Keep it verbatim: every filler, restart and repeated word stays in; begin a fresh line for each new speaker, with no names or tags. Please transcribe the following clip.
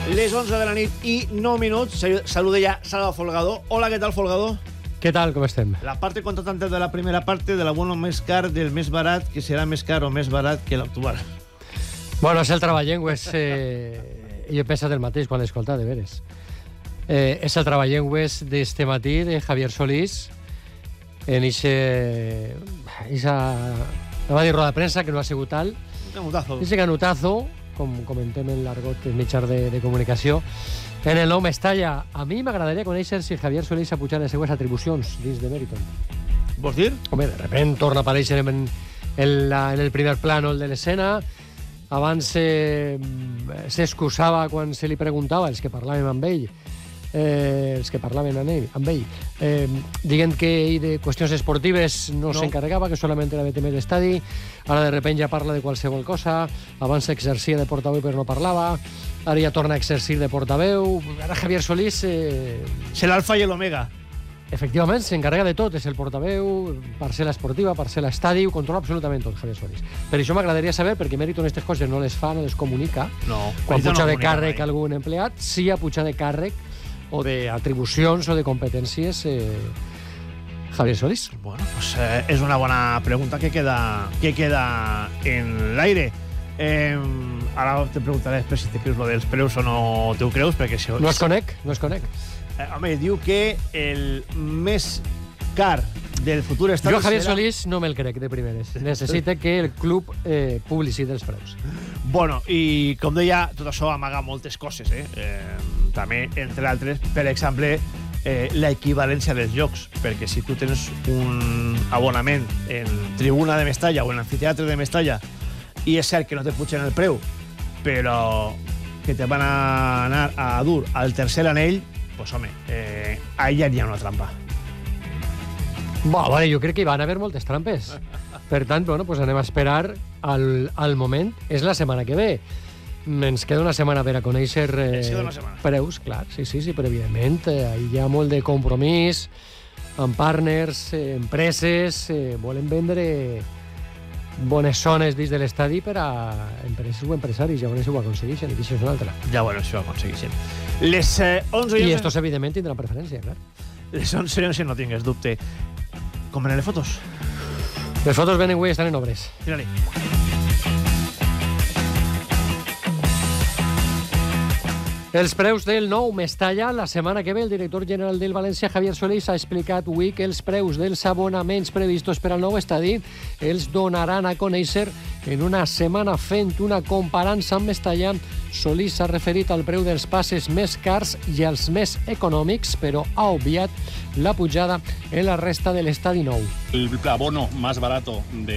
Les once de la nit i nou minuts. Saluda ya Salva Folgado. Hola, ¿qué tal, Folgado?
Què tal, com estem?
La parte contratante de la primera parte de l'abono més car del més barat, que serà més car o més barat que l'actual.
Bueno, és el Travallengües. Eh, jo he pensat el mateix quan l'he escoltat, de veres. Eh, és el Travallengües d'este matí, de Javier Solís, en ixe... Ixa... No va dir roda de premsa, que no ha sigut tal.
Un canutazo.
Ixe canutazo, com comentem en l'argot en mitjans de, de comunicació, en el nou Mestalla. A mi m'agradaria conèixer si Javier Solís ha pujat les seues atribucions dins de Meriton.
Vols dir?
Home, de repente torna a aparèixer en, en, la, en el primer plano el de l'escena. Abans eh, s'excusava quan se li preguntava, els que parlàvem amb ell, eh, els que parlaven amb ell, amb ell eh, dient que ell de qüestions esportives no, no. s'encarregava, que solament era de temes d'estadi. Ara de repente ja parla de qualsevol cosa. Abans exercia de portaveu però no parlava. Ara ja torna a exercir de portaveu. Ara Javier Solís... Eh...
És l'alfa i l'omega.
Efectivament, s'encarrega de tot. És el portaveu, parcel·la esportiva, parcel·la estadi, ho controla absolutament tot, Javier Solís. Per això m'agradaria saber, perquè Meriton aquestes coses no les fa, no les comunica.
No.
Quan puja de càrrec a algun empleat, sí a pujar de càrrec o d'atribucions o de competències eh, Javier Solís.
Bueno, pues eh, és una bona pregunta que queda, que queda en l'aire. Eh, ara te preguntaré després si te creus lo dels preus o no te ho creus, perquè si...
No es conec, no es conec.
Eh, home, diu que el més car del futur estadi...
Jo, Javier
serà...
Solís, no me'l crec de primeres. Necessita que el club eh, publiciti els preus.
Bueno, i com deia, tot això amaga moltes coses, eh? eh també, entre altres, per exemple, eh, l'equivalència dels llocs, perquè si tu tens un abonament en tribuna de Mestalla o en l'amfiteatre de Mestalla i és cert que no te pugen el preu, però que te van a anar a dur al tercer anell, pues home, eh, ahí ja hi ha una trampa.
Bo, vale, jo crec que hi van haver moltes trampes. Per tant, bueno, pues anem a esperar al, al moment. És la setmana que ve. Ens queda una setmana per a conèixer eh, preus, clar, sí, sí, sí, però evidentment eh, hi ha molt de compromís amb partners, eh, empreses, eh, volen vendre bones zones dins de l'estadi per a empreses o empresaris, ja veurem si ho aconsegueixen, i això és una altra.
Ja veurem si ho aconsegueixen. Les eh, onze...
I estos, evidentment, tindran preferència, clar.
Les onze, no tingues dubte. Com venen les fotos?
Les fotos venen avui, estan en obres.
Tira-li.
Els preus del nou Mestalla. La setmana que ve el director general del València, Javier Solís, ha explicat avui que els preus dels abonaments previstos per al nou estadi els donaran a conèixer en una setmana fent una comparança amb Mestalla. Solís s'ha referit al preu dels passes més cars i als més econòmics, però ha obviat la pujada en la resta de l'estadi nou.
El abono más barato de